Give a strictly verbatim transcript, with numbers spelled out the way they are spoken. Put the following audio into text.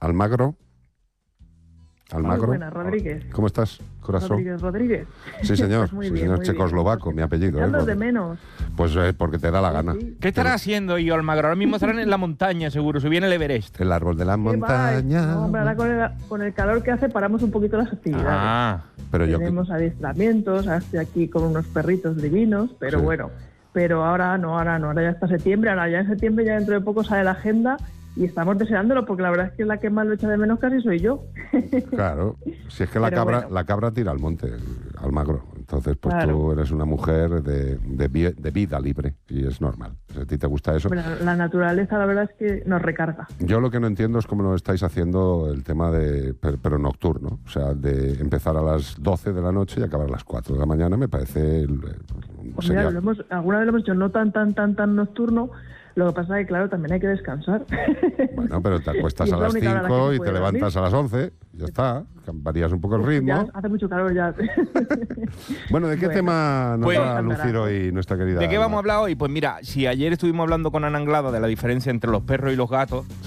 Almagro. Almagro. Muy buena, Rodríguez. ¿Cómo estás, corazón? Rodríguez, Rodríguez. Sí, señor. Pues muy sí, bien, señor. muy Checoslovaco, bien. mi apellido. ¿eh? Echando de menos. Pues eh, porque te da la gana. Sí. ¿Qué estará haciendo yo, Almagro? Ahora mismo estarán en la montaña, seguro. Subí en el Everest. El árbol de la ¿Qué va? montaña. No, hombre, ahora con el, con el calor que hace paramos un poquito las actividades. Ah. Pero yo Tenemos adiestramientos, ahora estoy aquí con unos perritos divinos, pero Sí. bueno, pero ahora no, ahora no, ahora ya está septiembre, ahora ya en septiembre, ya dentro de poco sale la agenda y estamos deseándolo porque la verdad es que la que más lo echa de menos casi soy yo. Claro, si es que la Pero cabra, bueno. la cabra tira al monte, Almagro. Entonces, pues Claro. tú eres una mujer de, de, vi- de vida libre y es normal. Si a ti te gusta eso. Bueno, la naturaleza la verdad es que nos recarga. Yo lo que no entiendo es cómo lo estáis haciendo el tema de, pero, pero nocturno, o sea, de empezar a las doce de la noche y acabar a las cuatro de la mañana, me parece... el- Pues sería- mira, lo hemos, alguna vez lo hemos hecho no tan, tan, tan, tan nocturno, lo que pasa es que, claro, también hay que descansar. Bueno, pero te acuestas Y es a la las única hora a la que cinco se y puede te levantas dormir. a las once, ya está, varías un poco el Uf, ritmo. ya hace mucho calor ya. Bueno, ¿de qué Bueno, tema nos pues- va a lucir hoy nuestra querida ¿De qué vamos Alma? a hablar hoy? Pues mira, si ayer estuvimos hablando con Ana Anglada de la diferencia entre los perros y los gatos,